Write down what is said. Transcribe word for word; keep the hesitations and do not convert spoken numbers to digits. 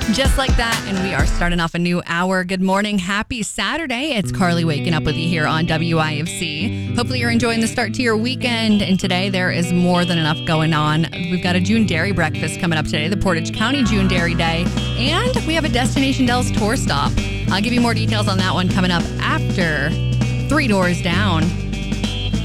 Just like that, and we are starting off a new hour. Good morning. Happy Saturday. It's Carly waking up with you here on W I F C. Hopefully you're enjoying the start to your weekend, and today there is more than enough going on. We've got a June Dairy breakfast coming up today, the Portage County June Dairy Day, and we have a Destination Dells tour stop. I'll give you more details on that one coming up after Three Doors Down.